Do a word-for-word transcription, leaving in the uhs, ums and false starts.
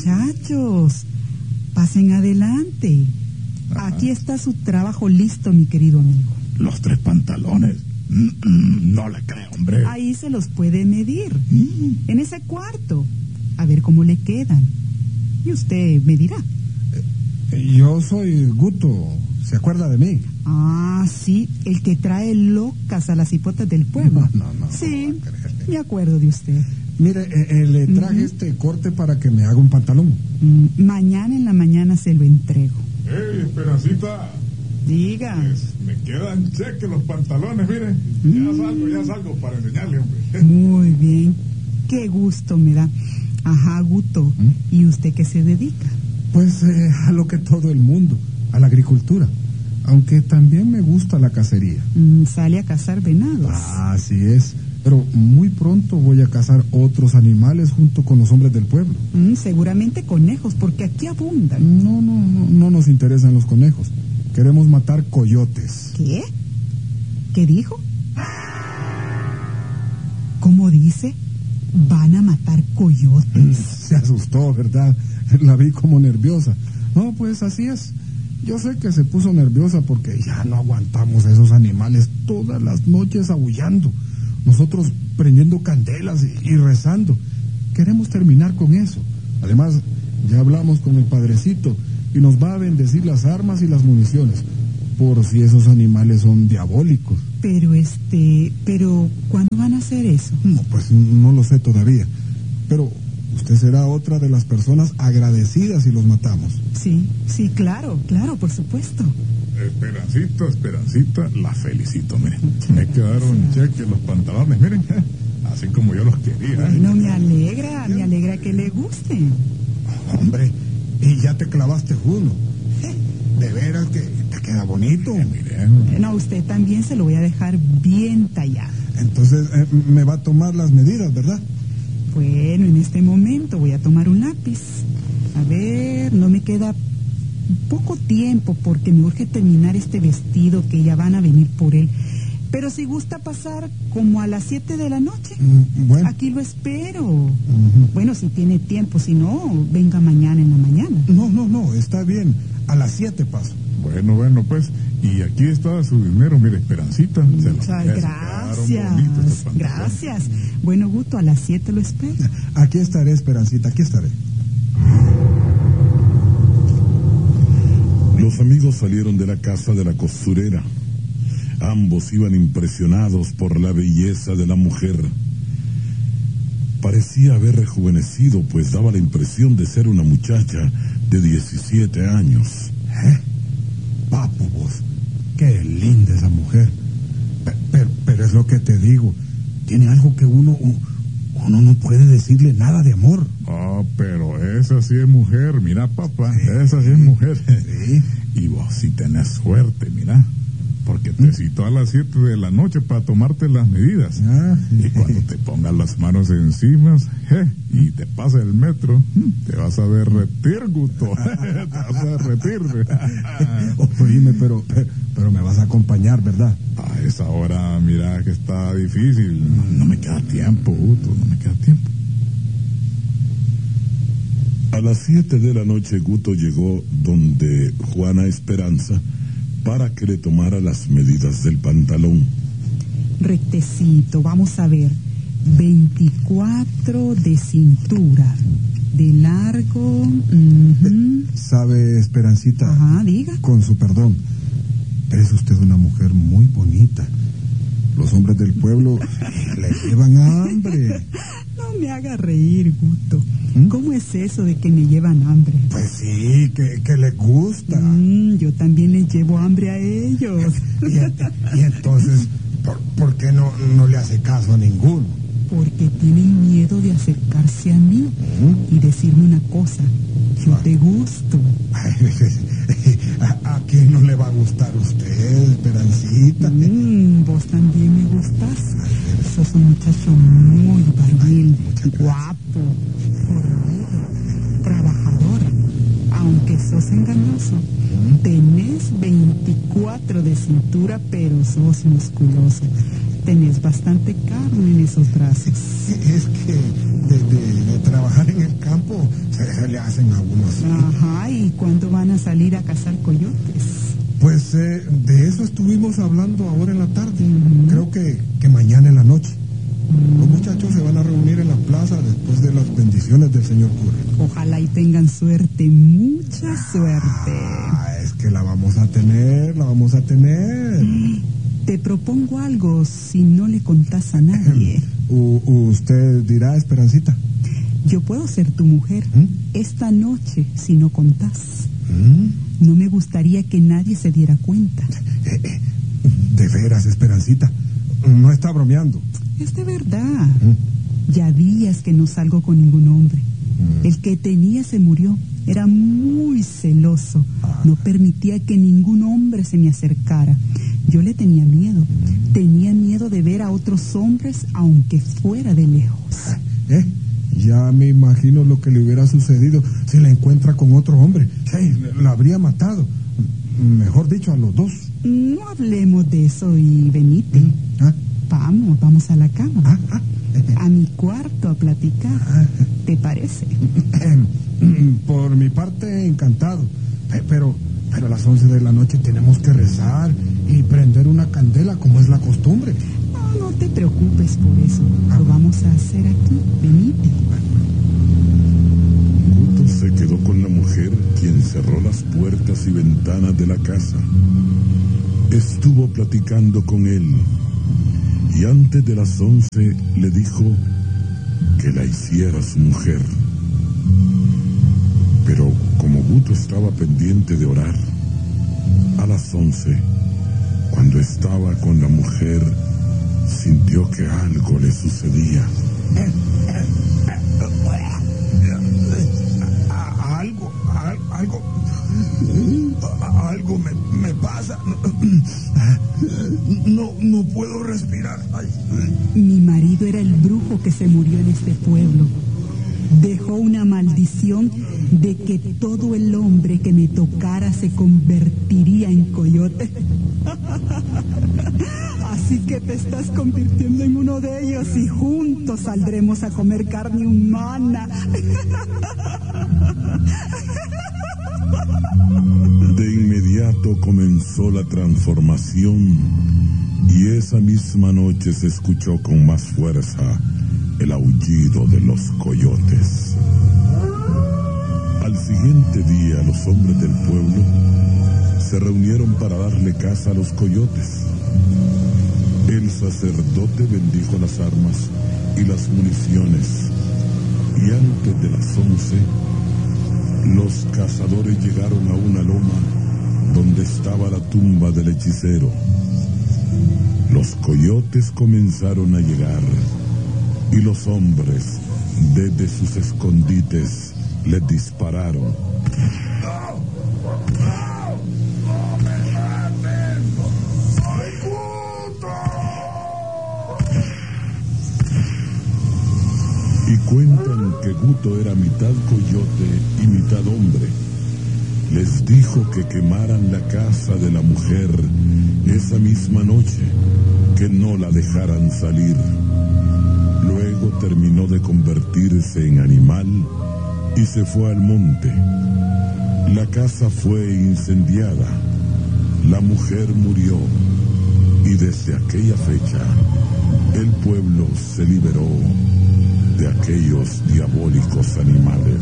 muchachos, pasen adelante. Ajá. Aquí está su trabajo listo, mi querido amigo. Los tres pantalones. No le creo, hombre. Ahí se los puede medir. Mm. En ese cuarto. A ver cómo le quedan. Y usted me dirá. Eh, yo soy Guto. ¿Se acuerda de mí? Ah, sí. El que trae locas a las hipotas del pueblo. No, no, no. Sí, no me acuerdo de usted. Mire, eh, eh, le traje uh-huh. este corte para que me haga un pantalón. Mm, mañana en la mañana se lo entrego. ¡Ey, Esperancita! Diga. Pues me quedan cheques los pantalones, mire. Mm. Ya salgo, ya salgo para enseñarle, hombre. Muy bien. Qué gusto me da. Ajá, Guto. ¿Mm? ¿Y usted qué se dedica? Pues eh, a lo que todo el mundo, a la agricultura. Aunque también me gusta la cacería. Mm, ¿Sale a cazar venados? Ah, así es. Pero muy pronto voy a cazar otros animales junto con los hombres del pueblo. Mm, seguramente conejos, porque aquí abundan. No, no, no, no nos interesan los conejos. Queremos matar coyotes. ¿Qué? ¿Qué dijo? ¿Cómo dice? ¿Van a matar coyotes? Se asustó, ¿verdad? La vi como nerviosa. No, pues así es. Yo sé que se puso nerviosa porque ya no aguantamos a esos animales todas las noches aullando. Nosotros prendiendo candelas y, y rezando. Queremos terminar con eso. Además, ya hablamos con el padrecito y nos va a bendecir las armas y las municiones, por si esos animales son diabólicos. Pero este, pero ¿cuándo van a hacer eso? No, pues no lo sé todavía. Pero usted será otra de las personas agradecidas si los matamos. Sí, sí, claro, claro, por supuesto. Esperancita, Esperancita, la felicito, miren. Me quedaron cheques los pantalones, miren, así como yo los quería. Bueno, me alegra, me alegra que le gusten. Hombre, y ya te clavaste uno. De veras que te queda bonito. Eh, miren. No, usted también se lo voy a dejar bien tallado. Entonces eh, me va a tomar las medidas, ¿verdad? Bueno, en este momento voy a tomar un lápiz. A ver, no me queda poco tiempo porque me urge terminar este vestido que ya van a venir por él. Pero si gusta pasar como a las siete de la noche, mm, bueno. Aquí lo espero. Uh-huh. Bueno, si tiene tiempo, si no, venga mañana en la mañana. No, no, no, está bien. A las siete paso. Bueno, bueno, pues, y aquí está su dinero, mire, Esperancita. Muchas gracias, gracias. Bueno, Guto, a las siete lo espero. Aquí estaré, Esperancita, aquí estaré. Los amigos salieron de la casa de la costurera. Ambos iban impresionados por la belleza de la mujer. Parecía haber rejuvenecido, pues daba la impresión de ser una muchacha de diecisiete años. ¿Eh? Papo, vos, qué linda esa mujer. Pero, pero, pero es lo que te digo, tiene algo que uno, uno no puede decirle nada de amor. Ah, pero esa sí es mujer, mira, papá, sí, esa sí es mujer. Sí. Y vos sí tenés suerte, mira, porque te citó a las siete de la noche para tomarte las medidas. Ah, y cuando te pongas las manos encima, je, y te pasa el metro, te vas a derretir, Guto. Te vas a derretir. Oíme, pero, pero, pero me vas a acompañar, ¿verdad? A esa hora, mira que está difícil. No, no me queda tiempo, Guto, no me queda tiempo. A las siete de la noche Guto llegó donde Juana Esperanza para que le tomara las medidas del pantalón. Rectecito, vamos a ver, veinticuatro de cintura, de largo. Uh-huh. ¿Sabe, Esperancita? Ajá, diga. Con su perdón, es usted una mujer muy bonita. Los hombres del pueblo le llevan hambre. No me haga reír, Guto. ¿Mm? ¿Cómo es eso de que me llevan hambre? Pues sí, que, que les gusta. Mm, yo también les llevo hambre a ellos. Y, y entonces, ¿por, ¿por qué no, no le hace caso a ninguno? Porque tienen miedo de acercarse a mí ¿Mm? y decirme una cosa. Yo te gusto. ¿A, ¿A quién no le va a gustar usted, Esperancita? Mm, vos también me gustas. Sos un muchacho muy varonil, guapo, fornido, trabajador. Aunque sos engañoso, ¿Mm? tenés veinticuatro de cintura, pero sos musculoso. Tenés bastante carne en esos brazos. Es que de, de, de trabajar en el campo le hacen a uno así. Ajá, ¿y cuándo van a salir a cazar coyotes? Pues eh, de eso estuvimos hablando ahora en la tarde. Uh-huh. Creo que, que mañana en la noche. Uh-huh. Los muchachos se van a reunir en la plaza después de las bendiciones del señor cura. Ojalá y tengan suerte, mucha suerte. Ah, es que la vamos a tener, la vamos a tener. Te propongo algo si no le contás a nadie. U- usted dirá, Esperancita. Yo puedo ser tu mujer ¿Mm? esta noche si no contás. ¿Mm? No me gustaría que nadie se diera cuenta. Eh, eh, de veras, Esperancita. No está bromeando. Es de verdad. ¿Mm? Ya días que no salgo con ningún hombre. ¿Mm? El que tenía se murió. Era muy celoso. Ah. No permitía que ningún hombre se me acercara. Yo le tenía miedo. Tenía miedo de ver a otros hombres, aunque fuera de lejos. ¿Eh? Ya me imagino lo que le hubiera sucedido si la encuentra con otro hombre. Hey, la habría matado. Mejor dicho, a los dos. No hablemos de eso y venite. ¿Ah? Vamos, vamos a la cama. ¿Ah? ¿Ah? A mi cuarto a platicar. ¿Ah? ¿Te parece? Por mi parte, encantado. Pero, pero a las once de la noche tenemos que rezar y prender una candela como es la costumbre. No, no te preocupes por eso. Lo vamos a hacer aquí. Venite. Guto se quedó con la mujer, quien cerró las puertas y ventanas de la casa. Estuvo platicando con él y antes de las once le dijo que la hiciera su mujer. Pero como Guto estaba pendiente de orar, a las once, cuando estaba con la mujer, sintió que algo le sucedía. Algo, algo, algo me, me pasa. No, no puedo respirar. Mi marido era el brujo que se murió en este pueblo. Dejó una maldición de que todo el hombre que me tocara se convertiría en coyote. Así que te estás convirtiendo en uno de ellos y juntos saldremos a comer carne humana. De inmediato comenzó la transformación y esa misma noche se escuchó con más fuerza el aullido de los coyotes. Al siguiente día, los hombres del pueblo se reunieron para darle caza a los coyotes. El sacerdote bendijo las armas y las municiones, y antes de las once, los cazadores llegaron a una loma donde estaba la tumba del hechicero. Los coyotes comenzaron a llegar y los hombres, desde sus escondites, les dispararon. Y cuentan que Guto era mitad coyote y mitad hombre. Les dijo que quemaran la casa de la mujer esa misma noche, que no la dejaran salir. Luego terminó de convertirse en animal y se fue al monte. La casa fue incendiada, la mujer murió y desde aquella fecha el pueblo se liberó de aquellos diabólicos animales.